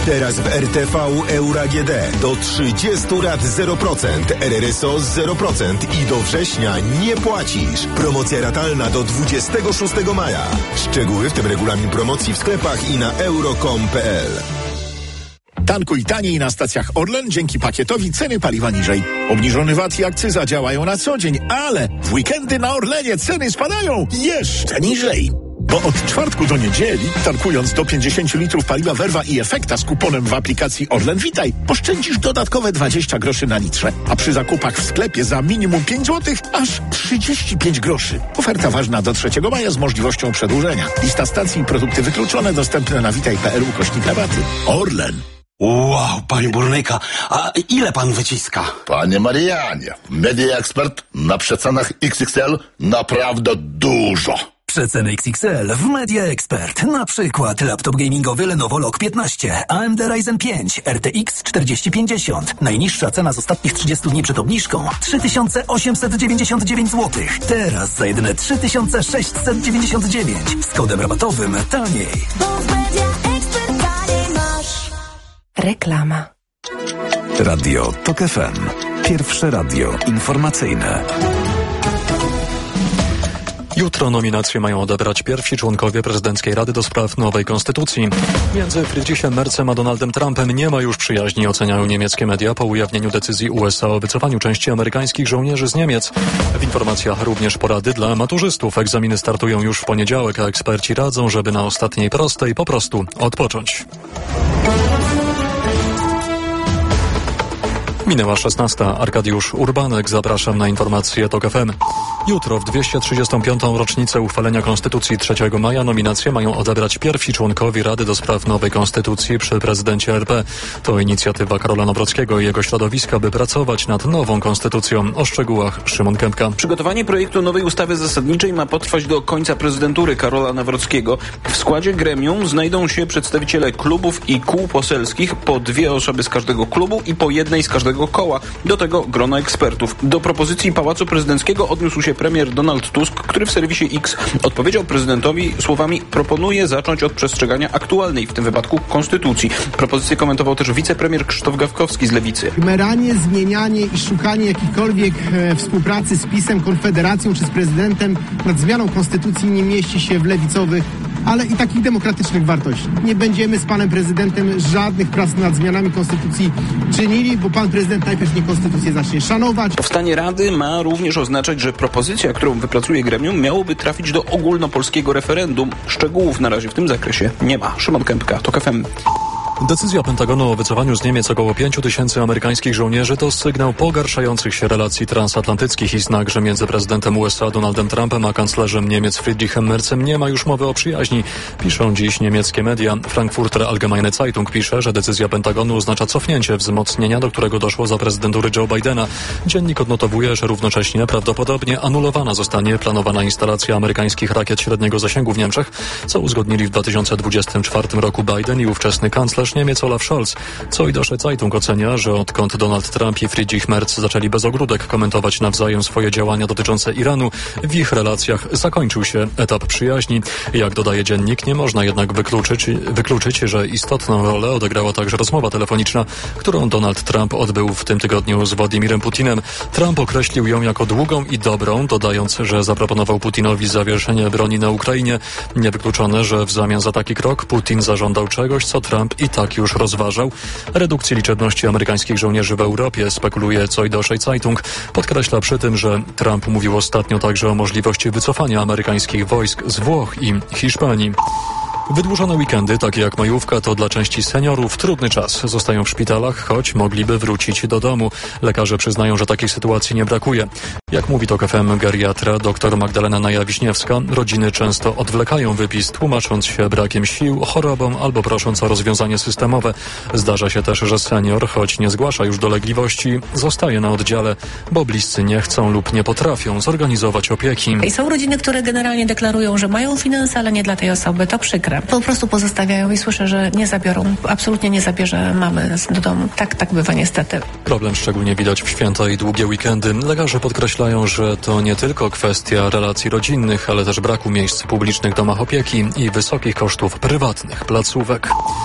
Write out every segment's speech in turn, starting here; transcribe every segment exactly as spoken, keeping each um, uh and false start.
Teraz w R T V Euro A G D do trzydziestu lat zero procent, R R S O zero procent i do września nie płacisz. Promocja ratalna do dwudziestego szóstego maja. Szczegóły, w tym regulamin promocji w sklepach i na euro kropka com kropka p l. Tankuj taniej na stacjach Orlen, dzięki pakietowi ceny paliwa niżej. Obniżony V A T i akcyza działają na co dzień, ale w weekendy na Orlenie ceny spadają jeszcze niżej. Bo od czwartku do niedzieli, tankując do pięćdziesiąt litrów paliwa Verva i Efekta z kuponem w aplikacji Orlen Witaj, oszczędzisz dodatkowe dwadzieścia groszy na litrze, a przy zakupach w sklepie za minimum pięć złotych aż trzydzieści pięć groszy. Oferta ważna do trzeciego maja z możliwością przedłużenia. Lista stacji i produkty wykluczone dostępne na witaj kropka p l ukośnik rabaty. Orlen. Wow, panie burnyka, a ile pan wyciska? Panie Marianie, Media Expert na przecenach X X L naprawdę dużo. Przeceny X X L w Media Expert. Na przykład laptop gamingowy Lenovo Log piętnaście, A M D Ryzen pięć, R T X czterdzieści pięćdziesiąt. Najniższa cena z ostatnich trzydziestu dni przed obniżką trzy tysiące osiemset dziewięćdziesiąt dziewięć złotych. Teraz za jedyne trzy tysiące sześćset dziewięćdziesiąt dziewięć. Z kodem rabatowym taniej. Bo w Media Expert taniej masz. Reklama. Radio Tok F M. Pierwsze radio informacyjne. Jutro nominacje mają odebrać pierwsi członkowie prezydenckiej Rady do spraw nowej konstytucji. Między Friedrichem Merzem a Donaldem Trumpem nie ma już przyjaźni, oceniają niemieckie media po ujawnieniu decyzji U S A o wycofaniu części amerykańskich żołnierzy z Niemiec. W informacjach również porady dla maturzystów. Egzaminy startują już w poniedziałek, a eksperci radzą, żeby na ostatniej prostej po prostu odpocząć. Minęła szesnasta. Arkadiusz Urbanek. Zapraszam na informacje Tok F M. Jutro w dwieście trzydziestą piątą rocznicę uchwalenia Konstytucji trzeciego maja nominacje mają odebrać pierwsi członkowie Rady do spraw nowej Konstytucji przy prezydencie R P. To inicjatywa Karola Nawrockiego i jego środowiska, by pracować nad nową konstytucją. O szczegółach Szymon Kępka. Przygotowanie projektu nowej ustawy zasadniczej ma potrwać do końca prezydentury Karola Nawrockiego. W składzie gremium znajdą się przedstawiciele klubów i kół poselskich, po dwie osoby z każdego klubu i po jednej z każdego koła. Do tego grono ekspertów. Do propozycji Pałacu Prezydenckiego odniósł się premier Donald Tusk, który w serwisie X odpowiedział prezydentowi słowami: proponuję zacząć od przestrzegania aktualnej, w tym wypadku konstytucji. Propozycję komentował też wicepremier Krzysztof Gawkowski z Lewicy. Meranie, zmienianie i szukanie jakiejkolwiek e, współpracy z PiS-em, Konfederacją czy z prezydentem nad zmianą konstytucji nie mieści się w lewicowych, ale i takich demokratycznych wartości. Nie będziemy z panem prezydentem żadnych prac nad zmianami konstytucji czynili, bo pan prezydent najpierw nie konstytucję zacznie szanować. Powstanie Rady ma również oznaczać, że propozycja, którą wypracuje gremium, miałoby trafić do ogólnopolskiego referendum. Szczegółów na razie w tym zakresie nie ma. Szymon Kępka, Tok F M. Decyzja Pentagonu o wycofaniu z Niemiec około pięciu tysięcy amerykańskich żołnierzy to sygnał pogarszających się relacji transatlantyckich i znak, że między prezydentem U S A Donaldem Trumpem a kanclerzem Niemiec Friedrichem Merzem nie ma już mowy o przyjaźni. Piszą dziś niemieckie media. Frankfurter Allgemeine Zeitung pisze, że decyzja Pentagonu oznacza cofnięcie wzmocnienia, do którego doszło za prezydentury Joe Bidena. Dziennik odnotowuje, że równocześnie prawdopodobnie anulowana zostanie planowana instalacja amerykańskich rakiet średniego zasięgu w Niemczech, co uzgodnili w dwa tysiące dwudziestym czwartym roku Biden i ówczesny kanclerz Niemiec Olaf Scholz. Zoidosche Zeitung ocenia, że odkąd Donald Trump i Friedrich Merz zaczęli bez ogródek komentować nawzajem swoje działania dotyczące Iranu, w ich relacjach zakończył się etap przyjaźni. Jak dodaje dziennik, nie można jednak wykluczyć, wykluczyć, że istotną rolę odegrała także rozmowa telefoniczna, którą Donald Trump odbył w tym tygodniu z Władimirem Putinem. Trump określił ją jako długą i dobrą, dodając, że zaproponował Putinowi zawieszenie broni na Ukrainie. Niewykluczone, że w zamian za taki krok Putin zażądał czegoś, co Trump i tak już rozważał. Redukcji liczebności amerykańskich żołnierzy w Europie, spekuluje Zoidosche Zeitung. Podkreśla przy tym, że Trump mówił ostatnio także o możliwości wycofania amerykańskich wojsk z Włoch i Hiszpanii. Wydłużone weekendy, takie jak majówka, to dla części seniorów trudny czas. Zostają w szpitalach, choć mogliby wrócić do domu. Lekarze przyznają, że takich sytuacji nie brakuje. Jak mówi Tok F M geriatra dr Magdalena Naja-Wiśniewska, rodziny często odwlekają wypis, tłumacząc się brakiem sił, chorobą albo prosząc o rozwiązanie systemowe. Zdarza się też, że senior, choć nie zgłasza już dolegliwości, zostaje na oddziale, bo bliscy nie chcą lub nie potrafią zorganizować opieki. I są rodziny, które generalnie deklarują, że mają finanse, ale nie dla tej osoby. To przykre. Po prostu pozostawiają i słyszę, że nie zabiorą, absolutnie nie zabierze mamy do domu. Tak, tak bywa niestety. Problem szczególnie widać w święta i długie weekendy. Lekarze podkreślają, że to nie tylko kwestia relacji rodzinnych, ale też braku miejsc w publicznych domach opieki i wysokich kosztów prywatnych placówek.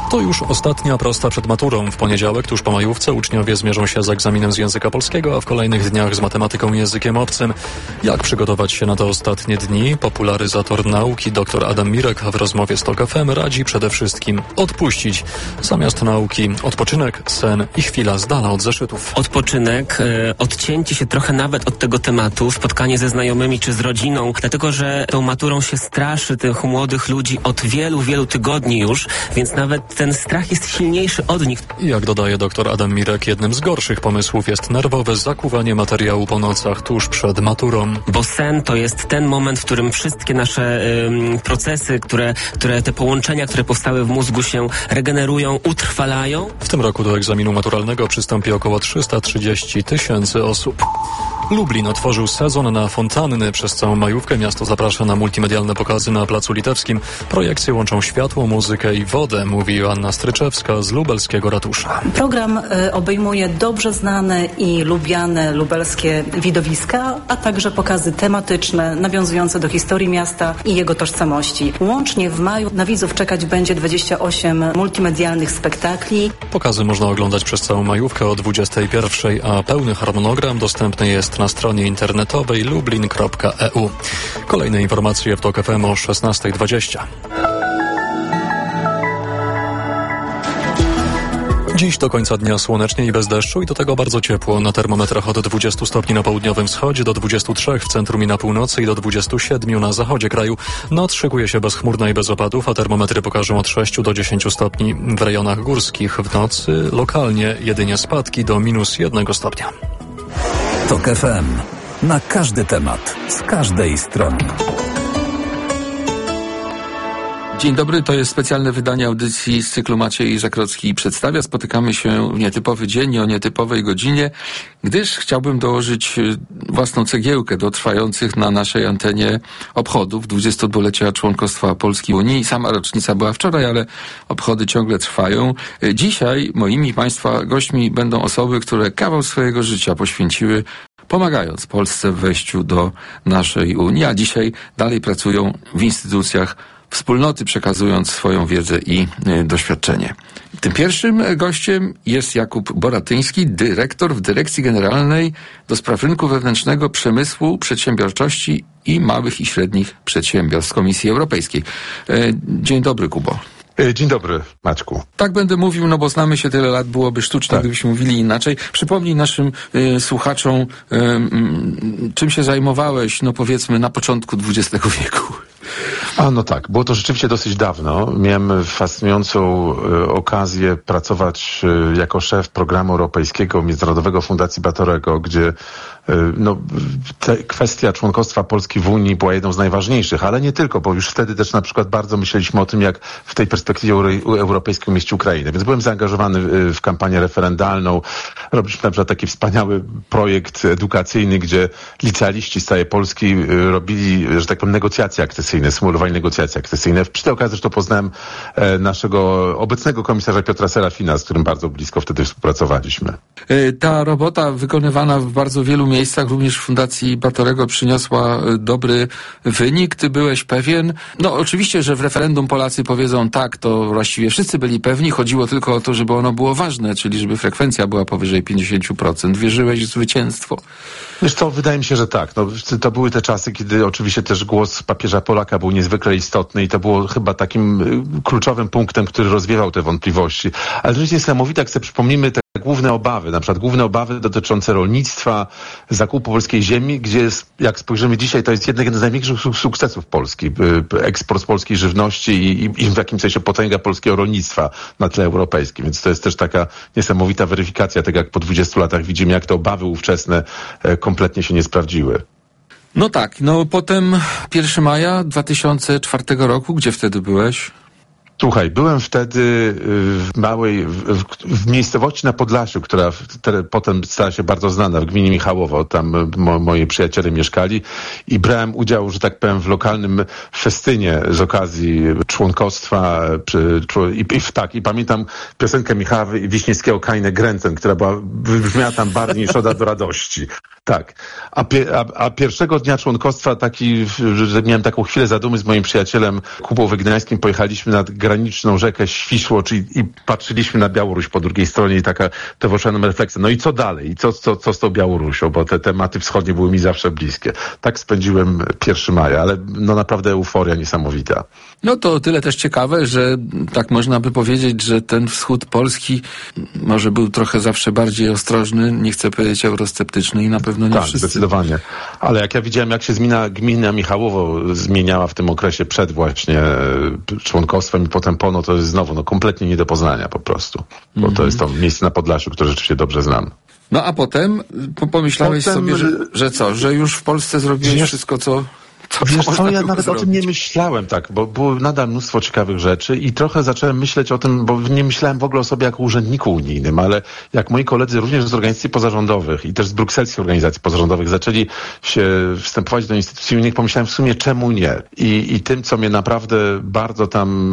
To już ostatnia prosta przed maturą. W poniedziałek, tuż po majówce, uczniowie zmierzą się z egzaminem z języka polskiego, a w kolejnych dniach z matematyką i językiem obcym. Jak przygotować się na te ostatnie dni? Popularyzator nauki dr Adam Mirek w rozmowie z Tok F M radzi przede wszystkim odpuścić. Zamiast nauki odpoczynek, sen i chwila z dala od zeszytów. Odpoczynek, e, odcięcie się trochę nawet od tego tematu, spotkanie ze znajomymi czy z rodziną, dlatego że tą maturą się straszy tych młodych ludzi od wielu, wielu tygodni już, więc nawet ten strach jest silniejszy od nich. I jak dodaje dr Adam Mirek, jednym z gorszych pomysłów jest nerwowe zakuwanie materiału po nocach tuż przed maturą. Bo sen to jest ten moment, w którym wszystkie nasze ym, procesy, które, które te połączenia, które powstały w mózgu się regenerują, utrwalają. W tym roku do egzaminu maturalnego przystąpi około trzysta trzydzieści tysięcy osób. Lublin otworzył sezon na fontanny. Przez całą majówkę miasto zaprasza na multimedialne pokazy na Placu Litewskim. Projekcje łączą światło, muzykę i wodę, mówi Joanna Stryczewska z lubelskiego ratusza. Program y, obejmuje dobrze znane i lubiane lubelskie widowiska, a także pokazy tematyczne nawiązujące do historii miasta i jego tożsamości. Łącznie w maju na widzów czekać będzie dwadzieścia osiem multimedialnych spektakli. Pokazy można oglądać przez całą majówkę o dwudziestej pierwszej, a pełny harmonogram dostępny jest na stronie internetowej lublin kropka e u. Kolejne informacje w Tok F M o szesnasta dwadzieścia. Dziś do końca dnia słonecznie i bez deszczu i do tego bardzo ciepło. Na termometrach od dwudziestu stopni na południowym wschodzie do dwudziestu trzech w centrum i na północy i do dwudziestu siedmiu na zachodzie kraju. Noc szykuje się bezchmurna i bez opadów, a termometry pokażą od sześciu do dziesięciu stopni. W rejonach górskich w nocy lokalnie jedynie spadki do minus jednego stopnia. Tok F M. Na każdy temat, z każdej strony. Dzień dobry, to jest specjalne wydanie audycji z cyklu Maciej Żakrocki przedstawia. Spotykamy się w nietypowy dzień, o nietypowej godzinie, gdyż chciałbym dołożyć własną cegiełkę do trwających na naszej antenie obchodów dwudziestodwulecia członkostwa Polski w Unii. Sama rocznica była wczoraj, ale obchody ciągle trwają. Dzisiaj moimi Państwa gośćmi będą osoby, które kawał swojego życia poświęciły pomagając Polsce w wejściu do naszej Unii, a dzisiaj dalej pracują w instytucjach wspólnoty, przekazując swoją wiedzę i y, doświadczenie. Tym pierwszym gościem jest Jakub Boratyński, dyrektor w Dyrekcji Generalnej do Spraw Rynku Wewnętrznego, Przemysłu, Przedsiębiorczości i Małych i Średnich Przedsiębiorstw Komisji Europejskiej. Y, dzień dobry, Kubo. Dzień dobry, Maćku. Tak będę mówił, no bo znamy się tyle lat, byłoby sztuczne, tak, gdybyśmy mówili inaczej. Przypomnij naszym y, słuchaczom, y, y, czym się zajmowałeś, no powiedzmy, na początku dwudziestego wieku. A no tak, było to rzeczywiście dosyć dawno. Miałem fascynującą y, okazję pracować y, jako szef programu europejskiego Międzynarodowego Fundacji Batorego, gdzie y, no, te, kwestia członkostwa Polski w Unii była jedną z najważniejszych, ale nie tylko, bo już wtedy też na przykład bardzo myśleliśmy o tym, jak w tej perspektywie euro, europejskiej umieścić Ukrainę. Więc byłem zaangażowany y, w kampanię referendalną. Robiliśmy na przykład taki wspaniały projekt edukacyjny, gdzie licealiści z całej Polski y, robili, że tak powiem, negocjacje akcesyjne, symulowali negocjacje akcesyjne. Przy tej okazji zresztą poznałem e, naszego obecnego komisarza Piotra Serafina, z którym bardzo blisko wtedy współpracowaliśmy. Ta robota wykonywana w bardzo wielu miejscach, również w Fundacji Batorego, przyniosła dobry wynik. Ty byłeś pewien? No oczywiście, że w referendum Polacy powiedzą tak, to właściwie wszyscy byli pewni. Chodziło tylko o to, żeby ono było ważne, czyli żeby frekwencja była powyżej pięćdziesiąt procent. Wierzyłeś w zwycięstwo? Wiesz co, wydaje mi się, że tak. No, to były te czasy, kiedy oczywiście też głos papieża Polaka był niezwykle istotny i to było chyba takim kluczowym punktem, który rozwiewał te wątpliwości. Ale to jest niesamowite, jak sobie przypomnimy te główne obawy, na przykład główne obawy dotyczące rolnictwa, zakupu polskiej ziemi, gdzie jest, jak spojrzymy dzisiaj, to jest jeden z największych sukcesów Polski. Eksport polskiej żywności i, i, i w jakimś sensie potęga polskiego rolnictwa na tle europejskim. Więc to jest też taka niesamowita weryfikacja tego, jak po dwudziestu latach widzimy, jak te obawy ówczesne kompletnie się nie sprawdziły. No tak, no potem pierwszego maja dwa tysiące czwartego roku, gdzie wtedy byłeś? Słuchaj, byłem wtedy w małej, w, w miejscowości na Podlasiu, która te, potem stała się bardzo znana, w gminie Michałowo. Tam mo, moi przyjaciele mieszkali i brałem udział, że tak powiem, w lokalnym festynie z okazji członkostwa. Przy, i, i, tak, i pamiętam piosenkę Michała Wiśniewskiego Kajne Gręcen, która była, wybrzmiała tam bardziej niż Oda do radości. Tak. A, pie, a, a pierwszego dnia członkostwa taki, że miałem taką chwilę zadumy z moim przyjacielem Kubą Wygnańskim, pojechaliśmy nad graniczną rzekę Świsło, czyli i patrzyliśmy na Białoruś po drugiej stronie i taka towarzyszyła nam refleksja. No i co dalej? I co, co, co z tą Białorusią? Bo te tematy wschodnie były mi zawsze bliskie. Tak spędziłem pierwszego maja, ale no naprawdę euforia niesamowita. No to o tyle też ciekawe, że tak można by powiedzieć, że ten wschód Polski może był trochę zawsze bardziej ostrożny, nie chcę powiedzieć eurosceptyczny i na pewno nie tak, wszyscy. Zdecydowanie. Ale jak ja widziałem, jak się zmiana gmina Michałowo zmieniała w tym okresie przed właśnie członkostwem i potem po, no to jest znowu no kompletnie nie do poznania po prostu. Bo mm-hmm. to jest to miejsce na Podlasiu, które rzeczywiście dobrze znam. No a potem pomyślałeś potem, sobie, że, że co, że już w Polsce zrobiłeś wiesz, wszystko, co... Co, Wiesz co, co, ja nawet zrobić? O tym nie myślałem tak, bo było nadal mnóstwo ciekawych rzeczy i trochę zacząłem myśleć o tym, bo nie myślałem w ogóle o sobie jako urzędniku unijnym, ale jak moi koledzy również z organizacji pozarządowych i też z brukselskich organizacji pozarządowych zaczęli się wstępować do instytucji unijnych, pomyślałem w sumie czemu nie. I, i tym, co mnie naprawdę bardzo tam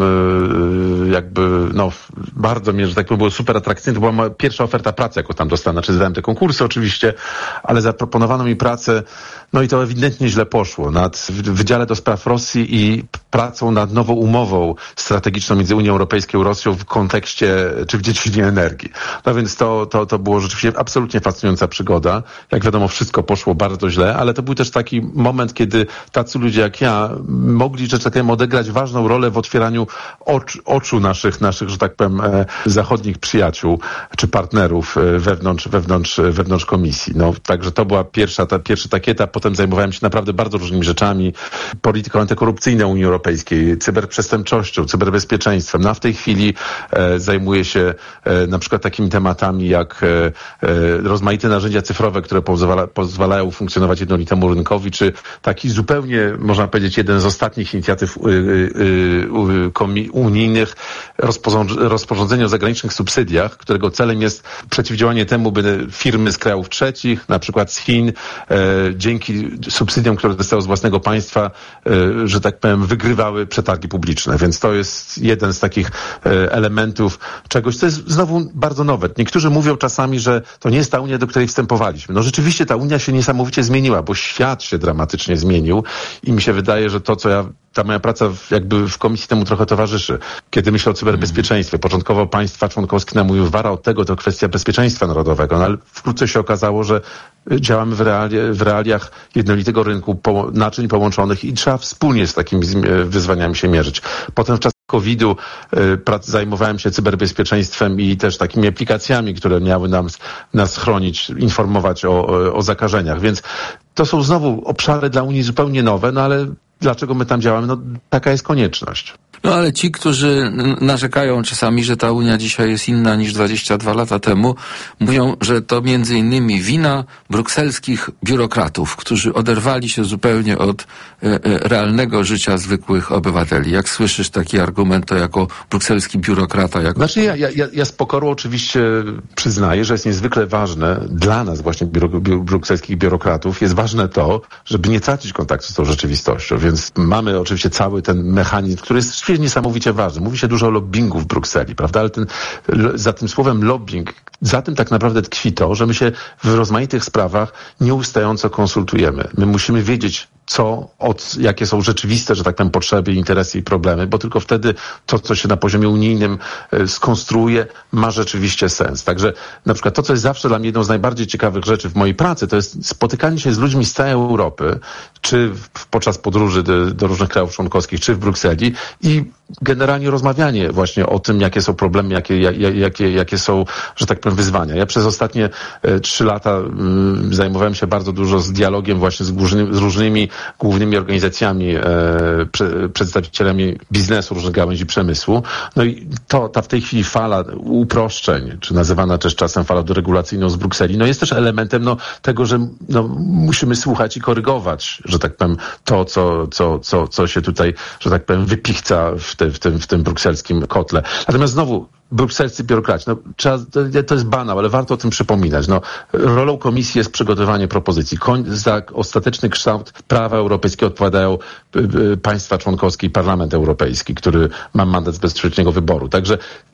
yy, jakby, no bardzo mnie, że tak powiem, było super atrakcyjne, to była moja pierwsza oferta pracy, jaką tam dostałem, znaczy zdałem te konkursy oczywiście, ale zaproponowano mi pracę, no i to ewidentnie źle poszło, nad w Wydziale do Spraw Rosji i pracą nad nową umową strategiczną między Unią Europejską i Rosją w kontekście, czy w dziedzinie energii. No więc to, to, to było rzeczywiście absolutnie fascynująca przygoda. Jak wiadomo, wszystko poszło bardzo źle, ale to był też taki moment, kiedy tacy ludzie jak ja mogli, że tak powiem, odegrać ważną rolę w otwieraniu oczu, oczu naszych, naszych, że tak powiem, e, zachodnich przyjaciół czy partnerów e, wewnątrz, wewnątrz, wewnątrz komisji. No, także to była pierwsza, ta, pierwszy taki etap. Potem zajmowałem się naprawdę bardzo różnymi rzeczami. Polityką antykorupcyjną Unii Europejskiej, cyberprzestępczością, cyberbezpieczeństwem. No a w tej chwili e, zajmuję się e, na przykład takimi tematami jak e, e, rozmaite narzędzia cyfrowe, które pozwala, pozwalają funkcjonować jednolitemu rynkowi, czy taki zupełnie, można powiedzieć, jeden z ostatnich inicjatyw y, y, y, komi, unijnych rozporządzenie o zagranicznych subsydiach, którego celem jest przeciwdziałanie temu, by firmy z krajów trzecich, na przykład z Chin, e, dzięki subsydiom, które dostały z własnego państwa, e, że tak powiem, wygrywały przetargi publiczne. Więc to jest jeden z takich e, elementów czegoś, co jest znowu bardzo nowe. Niektórzy mówią czasami, że to nie jest ta Unia, do której wstępowaliśmy. No rzeczywiście ta Unia się niesamowicie zmieniła, bo świat się dramatycznie zmienił i mi się wydaje, że to, co ja ta moja praca w, jakby w komisji temu trochę towarzyszy. Kiedy myślę o cyberbezpieczeństwie, początkowo państwa członkowskie nam mówiły, wara od tego to kwestia bezpieczeństwa narodowego, no ale wkrótce się okazało, że działamy w, reali w realiach jednolitego rynku po naczyń połączonych i trzeba wspólnie z takimi wyzwaniami się mierzyć. Potem w czasach kowida y, zajmowałem się cyberbezpieczeństwem i też takimi aplikacjami, które miały nam, nas chronić, informować o, o, o zakażeniach. Więc to są znowu obszary dla Unii zupełnie nowe, no ale dlaczego my tam działamy? No taka jest konieczność. No ale ci, którzy narzekają czasami, że ta Unia dzisiaj jest inna niż dwadzieścia dwa lata temu, mówią, że to między innymi wina brukselskich biurokratów, którzy oderwali się zupełnie od e, e, realnego życia zwykłych obywateli. Jak słyszysz taki argument, to jako brukselski biurokrata? Jako... Znaczy ja, ja, ja z pokorą oczywiście przyznaję, że jest niezwykle ważne dla nas właśnie biuro, biuro, brukselskich biurokratów, jest ważne to, żeby nie tracić kontaktu z tą rzeczywistością. Więc mamy oczywiście cały ten mechanizm, który jest niesamowicie ważny. Mówi się dużo o lobbingu w Brukseli, prawda? Ale ten, za tym słowem lobbying, za tym tak naprawdę tkwi to, że my się w rozmaitych sprawach nieustająco konsultujemy. My musimy wiedzieć, co, od, jakie są rzeczywiste, że tak powiem, potrzeby, interesy i problemy, bo tylko wtedy to, co się na poziomie unijnym e, skonstruuje, ma rzeczywiście sens. Także na przykład to, co jest zawsze dla mnie jedną z najbardziej ciekawych rzeczy w mojej pracy, to jest spotykanie się z ludźmi z całej Europy, czy w, podczas podróży do, do różnych krajów członkowskich, czy w Brukseli i generalnie rozmawianie właśnie o tym, jakie są problemy, jakie, jakie, jakie są, że tak powiem, wyzwania. Ja przez ostatnie e, trzy lata m, zajmowałem się bardzo dużo z dialogiem właśnie z, różnymi, z różnymi głównymi organizacjami, e, prze, przedstawicielami biznesu, różnych gałęzi przemysłu. No i to, ta w tej chwili fala uproszczeń, czy nazywana też czasem falą deregulacyjną z Brukseli, no jest też elementem no, tego, że no, musimy słuchać i korygować, że tak powiem, to, co, co, co, co się tutaj, że tak powiem, wypichca w, te, w, tym, w tym brukselskim kotle. Natomiast znowu, brukselscy biurokraci, no, trzeba, to jest banał, ale warto o tym przypominać. No, rolą komisji jest przygotowanie propozycji. Koń, za ostateczny kształt prawa europejskiego odpowiadają y, y, państwa członkowskie i Parlament Europejski, który ma mandat z bezpośredniego wyboru. Także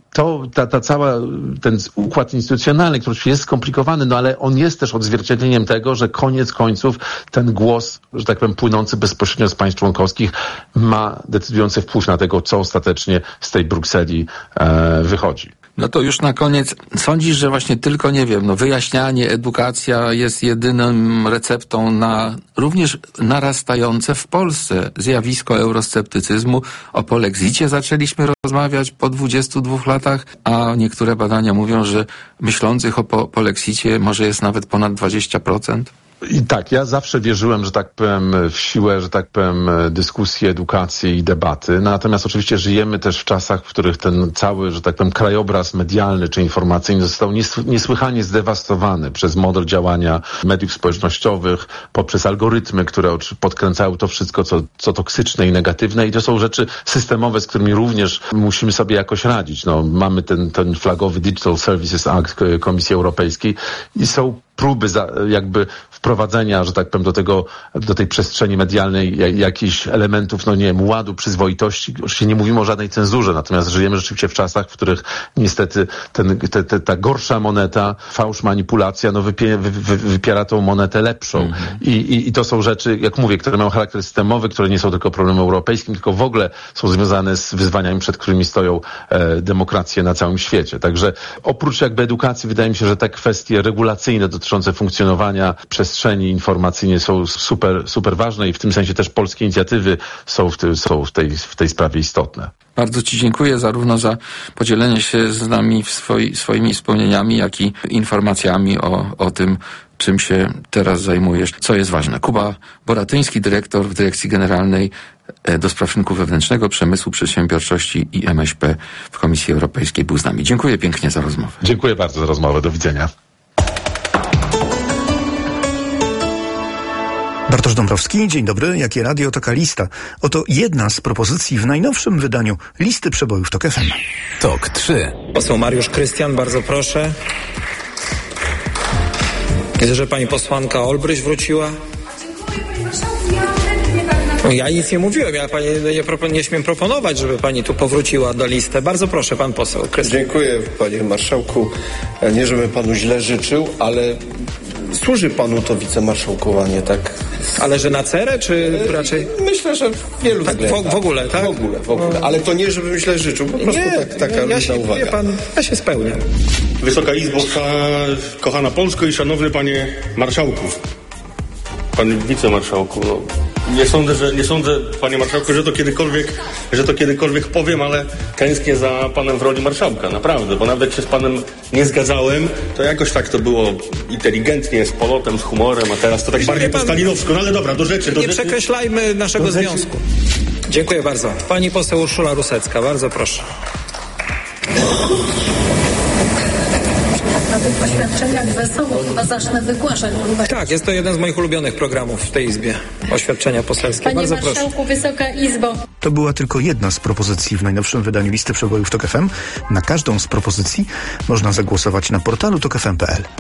to, ta, ta cała, ten układ instytucjonalny, który jest skomplikowany, no ale on jest też odzwierciedleniem tego, że koniec końców ten głos, że tak powiem, płynący bezpośrednio z państw członkowskich ma decydujący wpływ na tego, co ostatecznie z tej Brukseli e, wychodzi. No to już na koniec, sądzisz, że właśnie tylko, nie wiem, no wyjaśnianie, edukacja jest jedyną receptą na również narastające w Polsce zjawisko eurosceptycyzmu? O polexicie zaczęliśmy rozmawiać po dwudziestu dwóch latach, a niektóre badania mówią, że myślących o po- polexicie może jest nawet ponad dwadzieścia procent. I tak, ja zawsze wierzyłem, że tak powiem, w siłę, że tak powiem, dyskusji, edukacji i debaty. Natomiast oczywiście żyjemy też w czasach, w których ten cały, że tak powiem, krajobraz medialny czy informacyjny został nies- niesłychanie zdewastowany przez model działania mediów społecznościowych, poprzez algorytmy, które podkręcały to wszystko, co, co toksyczne i negatywne. I to są rzeczy systemowe, z którymi również musimy sobie jakoś radzić. No, mamy ten, ten flagowy Digital Services Act Komisji Europejskiej i są próby za, jakby wprowadzenia, że tak powiem, do tego, do tej przestrzeni medialnej jak, jakichś elementów, no nie wiem, ładu, przyzwoitości. Oczywiście nie mówimy o żadnej cenzurze, natomiast żyjemy rzeczywiście w czasach, w których niestety ten, te, te, ta gorsza moneta, fałsz, manipulacja, no wypie, wy, wy, wypiera tą monetę lepszą. Mhm. I, i, I to są rzeczy, jak mówię, które mają charakter systemowy, które nie są tylko problemem europejskim, tylko w ogóle są związane z wyzwaniami, przed którymi stoją e, demokracje na całym świecie. Także oprócz jakby edukacji, wydaje mi się, że te kwestie regulacyjne dotyczące funkcjonowania przestrzeni informacyjnej są super, super ważne i w tym sensie też polskie inicjatywy są w, ty, są w, tej, w tej sprawie istotne. Bardzo Ci dziękuję zarówno za podzielenie się z nami w swoi, swoimi wspomnieniami, jak i informacjami o, o tym, czym się teraz zajmujesz, co jest ważne. Kuba Boratyński, dyrektor w Dyrekcji Generalnej do Spraw Rynku Wewnętrznego, Przemysłu, Przedsiębiorczości i M S P w Komisji Europejskiej był z nami. Dziękuję pięknie za rozmowę. Dziękuję bardzo za rozmowę. Do widzenia. Bartosz Dąbrowski, dzień dobry. Jakie radio, taka lista. Oto jedna z propozycji w najnowszym wydaniu listy przebojów TOK F M. TOK trzy. Poseł Mariusz Krystian, bardzo proszę. Widzę, że pani posłanka Olbryś wróciła. No, ja nic nie mówiłem, ja pani nie, propon- nie śmiem proponować, żeby pani tu powróciła do listy. Bardzo proszę, pan poseł Krystian. Dziękuję, panie marszałku. Nie, żebym panu źle życzył, ale służy panu to wicemarszałkowanie, tak? Ale że na cerę, czy raczej? Myślę, że wielu tak, w, w ogóle, tak? W ogóle, w ogóle. Ale to nie, żebym źle życzył, po prostu nie, tak, taka ja się, uwaga. Wie pan, ja się spełniam. Wysoka Izbo, kochana Polsko i szanowny panie marszałku. Panie wicemarszałku, no. Nie sądzę, że, nie sądzę, panie marszałku, że to kiedykolwiek, że to kiedykolwiek powiem, ale tęsknię za panem w roli marszałka, naprawdę, bo nawet się z panem nie zgadzałem, to jakoś tak to było inteligentnie, z polotem, z humorem, a teraz to tak bardziej po stalinowsku, no ale dobra, do rzeczy, do Nie rzeczy. przekreślajmy naszego do związku. Rzeczy. Dziękuję bardzo. Pani poseł Urszula Rusecka, bardzo proszę. Na tych oświadczeniach wesoło chyba zacznę wygłaszać. Tak, jest to jeden z moich ulubionych programów w tej Izbie. Oświadczenia poselskie. Panie Bardzo marszałku, proszę. Wysoka Izbo. To była tylko jedna z propozycji w najnowszym wydaniu listy przebojów TOK F M. Na każdą z propozycji można zagłosować na portalu tok f m kropka p l.